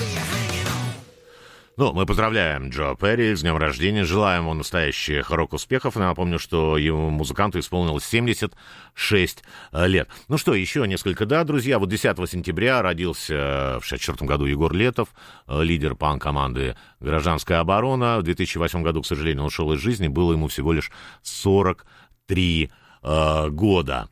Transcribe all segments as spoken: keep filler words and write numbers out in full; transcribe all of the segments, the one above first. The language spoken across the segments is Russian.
Ну, мы поздравляем Джо Перри с днем рождения, желаем ему настоящих рок-успехов. Напомню, что ему, музыканту, исполнилось семьдесят шесть лет. Ну что, еще несколько дат, друзья. Вот десятого сентября родился в шестьдесят четвёртом году Егор Летов, лидер панк-команды «Гражданская оборона». В две тысячи восьмом году, к сожалению, он ушел из жизни, было ему всего лишь сорок три э, года.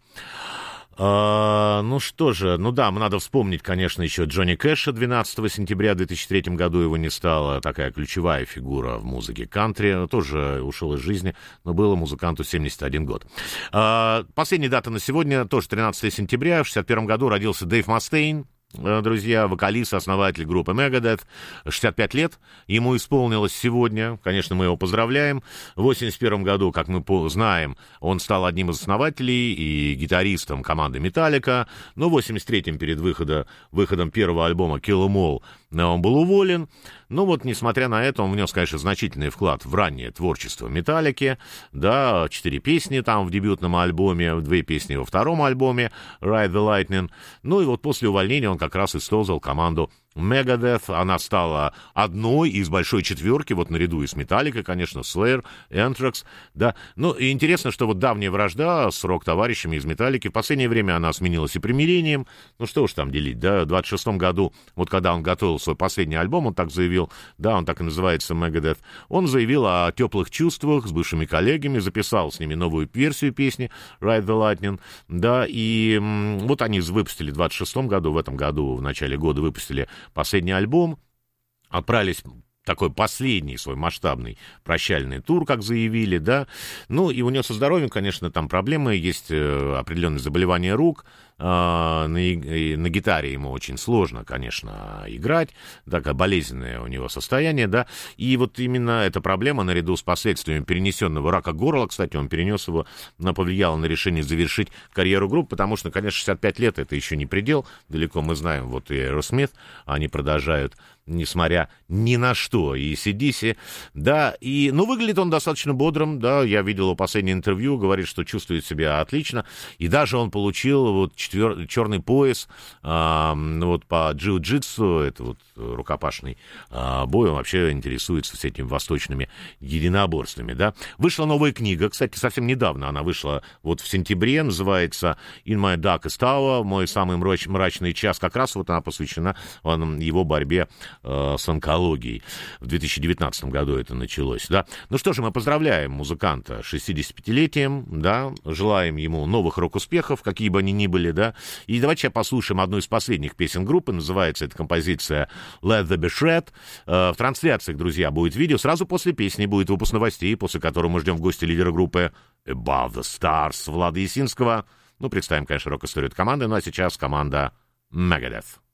Uh, ну что же, ну да, надо вспомнить, конечно, еще Джонни Кэша. Двенадцатого сентября две тысячи третьем году его не стало, такая ключевая фигура в музыке кантри, тоже ушел из жизни, но было музыканту семьдесят один год. Uh, последняя дата на сегодня, тоже тринадцатого сентября, в шестьдесят первом году родился Дэйв Мастейн. Друзья, вокалист, основатель группы Megadeth, шестьдесят пять лет, ему исполнилось сегодня, конечно, мы его поздравляем. В восемьдесят первом году, как мы знаем, он стал одним из основателей и гитаристом команды Metallica, но в восемьдесят третьем, перед выходом, выходом первого альбома Kill 'Em All, он был уволен. Ну вот, несмотря на это, он внес, конечно, значительный вклад в раннее творчество Металлики, да, четыре песни там в дебютном альбоме, две песни во втором альбоме Ride the Lightning. Ну и вот после увольнения он как раз и создал команду Megadeth. Она стала одной из большой четверки, вот наряду и с Metallica, конечно, Slayer, Anthrax, да. Ну, и интересно, что вот давняя вражда с рок-товарищами из Metallica, в последнее время она сменилась и примирением. Ну, что уж там делить, да, в двадцать шестом году, вот когда он готовил свой последний альбом, он так заявил, да, он так и называется, Megadeth, он заявил о теплых чувствах с бывшими коллегами, записал с ними новую версию песни Ride the Lightning, да, и м- вот они выпустили в двадцать шестом году, в этом году, в начале года выпустили последний альбом, отправились такой последний свой масштабный прощальный тур, как заявили, да. Ну, и у него со здоровьем, конечно, там проблемы, есть определенные заболевания рук, на, на гитаре ему очень сложно, конечно, играть, такое болезненное у него состояние, да, и вот именно эта проблема, наряду с последствиями перенесенного рака горла, кстати, он перенес его, повлияла на решение завершить карьеру группы, потому что, конечно, шестьдесят пять лет это еще не предел, далеко мы знаем, вот и Aerosmith, они продолжают, несмотря ни на что, и си ди си, да, и, ну, выглядит он достаточно бодрым, да, я видел его последнее интервью, говорит, что чувствует себя отлично, и даже он получил вот четвер... черный пояс а, вот по джиу-джитсу, это вот рукопашный а, бой, он вообще интересуется с этими восточными единоборствами, да. Вышла новая книга, кстати, совсем недавно она вышла, вот в сентябре, называется «In My Darkest Hour», «Мой самый мрач... мрачный час», как раз вот она посвящена он, его борьбе с онкологией. В две тысячи девятнадцатом году это началось, да. Ну что же, мы поздравляем музыканта с шестидесятипятилетием, да, желаем ему новых рок-успехов, какие бы они ни были, да. И давайте сейчас послушаем одну из последних песен группы, называется эта композиция Let There Be Shred. В трансляциях, друзья, будет видео, сразу после песни будет выпуск новостей, после которого мы ждем в гости лидера группы Above the Stars Влада Ясинского. Ну, представим, конечно, рок-историю этой команды, ну а сейчас команда Megadeth.